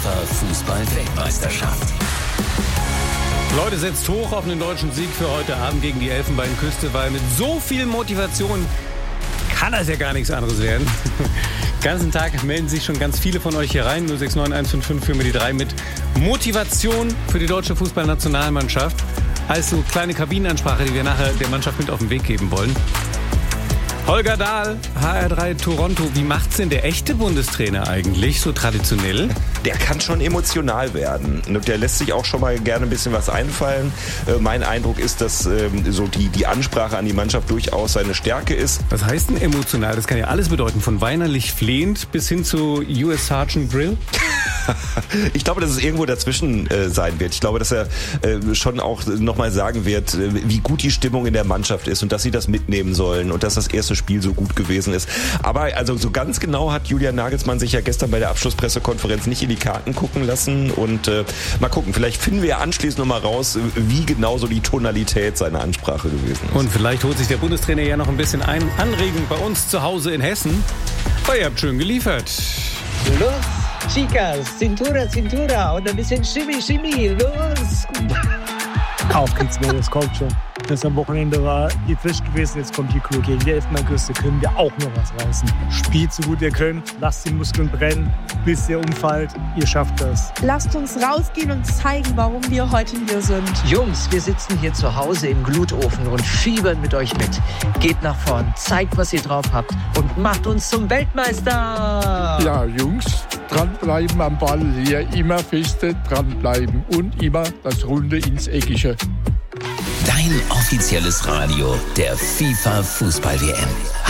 FIFA-Fußball-Weltmeisterschaft. Leute, setzt hoch auf einen deutschen Sieg für heute Abend gegen die Elfenbeinküste, weil mit so viel Motivation kann das ja gar nichts anderes werden. Den ganzen Tag melden sich schon ganz viele von euch hier rein. 069155 führen wir die 3 mit Motivation für die deutsche Fußballnationalmannschaft. Also kleine Kabinenansprache, die wir nachher der Mannschaft mit auf den Weg geben wollen. Holger Dahl, HR3 Toronto. Wie macht's denn der echte Bundestrainer eigentlich, so traditionell? Der kann schon emotional werden. Der lässt sich auch schon mal gerne ein bisschen was einfallen. Mein Eindruck ist, dass so die Ansprache an die Mannschaft durchaus seine Stärke ist. Was heißt denn emotional? Das kann ja alles bedeuten, von weinerlich flehend bis hin zu US Sergeant Brill. Ich glaube, dass es irgendwo dazwischen sein wird. Ich glaube, dass er schon auch nochmal sagen wird, wie gut die Stimmung in der Mannschaft ist und dass sie das mitnehmen sollen und dass das erste Spiel so gut gewesen ist. Aber also so ganz genau hat Julian Nagelsmann sich ja gestern bei der Abschlusspressekonferenz nicht in die Karten gucken lassen. Und mal gucken, vielleicht finden wir ja anschließend nochmal raus, wie genau so die Tonalität seiner Ansprache gewesen ist. Und vielleicht holt sich der Bundestrainer ja noch ein bisschen Anregung bei uns zu Hause in Hessen. Weil ihr habt schön geliefert. Los, Chicas, Cintura und ein bisschen Shimmy, los! Auf geht's mehr, das kommt schon. Das am Wochenende war die frisch gewesen, jetzt kommt die Crew. Gegen die Elfenbeinküste können wir auch noch was reißen. Spielt so gut ihr könnt, lasst die Muskeln brennen, bis ihr umfallt, ihr schafft das. Lasst uns rausgehen und zeigen, warum wir heute hier sind. Jungs, wir sitzen hier zu Hause im Glutofen und fiebern mit euch mit. Geht nach vorn, zeigt, was ihr drauf habt und macht uns zum Weltmeister! Ja, Jungs, dranbleiben am Ball, hier immer feste dranbleiben und immer das Runde ins Eckige. Dein offizielles Radio der FIFA-Fußball-WM.